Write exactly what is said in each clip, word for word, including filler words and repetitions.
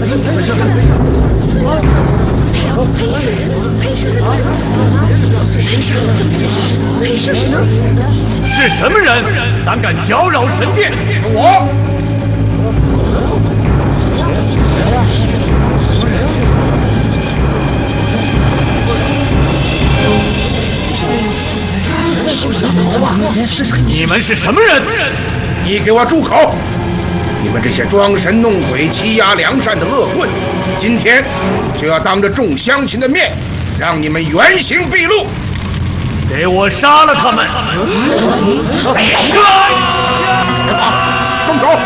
是什么人胆敢搅扰神殿？ 我。 你们是什么人？ 你给我住口！你们这些装神弄鬼、欺压良善的恶棍，今天就要当着众乡亲的面，让你们原形毕露！ 给我杀了他们！ 别跑，动手！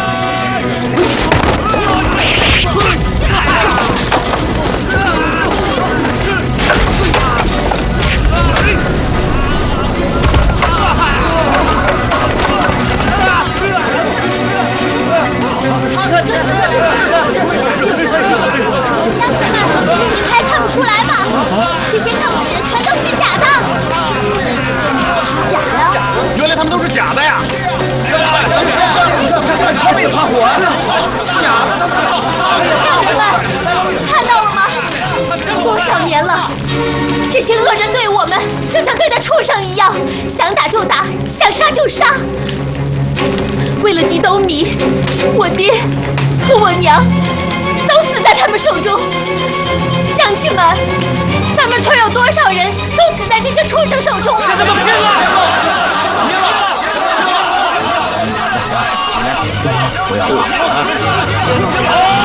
乡亲们，你们还看不出来吗？这些圣使全都是假的。假的？ 原来他们都是假的呀！ 他们也怕火啊！ 假的！ 乡亲们，看到了吗？多少年了，这些恶人对我们就像对待畜生一样，想打就打，想杀就杀。为了几斗米，我爹和我娘都死在他们手中。乡亲们，咱们村有多少人都死在这些畜生手中啊！ 跟他们拼了！ 拼了！ 起来，不要打！